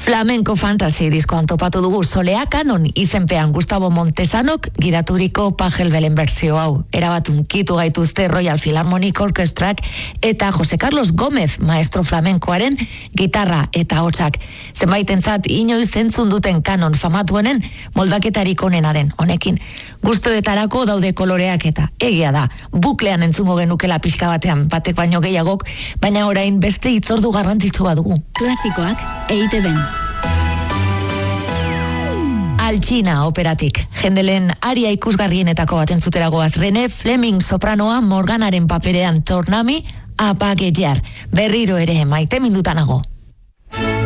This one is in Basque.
Flamenco Fantasy diskoan topatu dugu Solea Kanon izenpean Gustavo Montesanok gidaturiko Pajel Belen bertsio hau. Erabat hunkitu gaituzte Royal Philharmonic Orchestrak eta Jose Carlos Gómez maestro flamenkoaren gitarra eta hotsak. Zenbaitentzat inoiz entzun duten kanon famatuenen moldaketarik onena den honekin. Gustoetarako daude koloreak eta egia da. Buklean entzungo genukela pixka batean batek baino gehiagok, baina orain beste hitzordu garrantzitsu badugu. Klasikoak EITB-en. Altxina operatik. Jendelen aria ikusgarrienetako bat entzuteragoaz. René Fleming sopranoa Morganaren paperean Tornami apagejar. Berriro ere maite mindutanago.